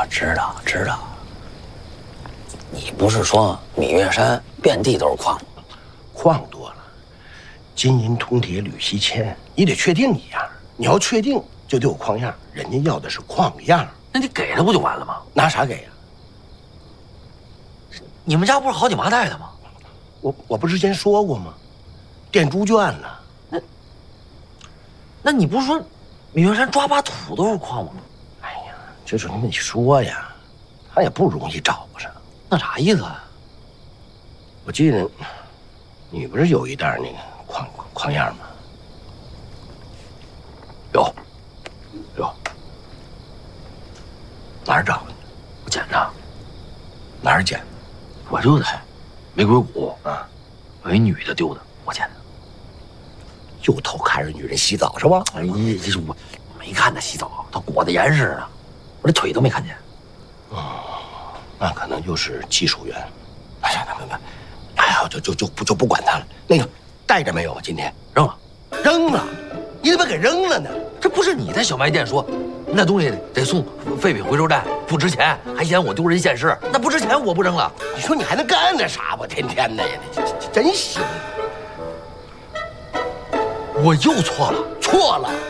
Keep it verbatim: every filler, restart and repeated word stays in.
知道知道。你不是说芈月山遍地都是矿吗？ 矿多了，金银铜铁铝锡铅，你得确定一样。你要确定，就得有矿样，人家要的是矿样。 那你给了不就完了吗？ 拿啥给呀？ 你们家不是好几麻袋的吗？ 我我不是之前说过吗？垫猪圈了。 那那你不是说芈月山抓把土都是矿吗？ 哎呀，这是你得说呀，他也不容易找上。 那啥意思啊？ 我记得你不是有一袋那个矿矿样吗？ 有，有。 哪儿找的？ 我捡着。 哪儿捡的？ 我就在玫瑰谷啊， 有一女的丢的，我捡的。 又偷看着女人洗澡是吧？ 哎呀，这是我没看她洗澡，她裹得严实呢，我这腿都没看见。 哦，那可能又是技术员。哎呀，那那那，哎呀，就就就不就不管他了。那个带着没有啊？今天扔了， 扔了，你怎么给扔了呢？ 这不是你在小卖店说那东西得送废品回收站，不值钱，还嫌我丢人现世，那不值钱我不扔了。 你说你还能干那啥不？天天的呀，这这真行。 我又错了， 错了。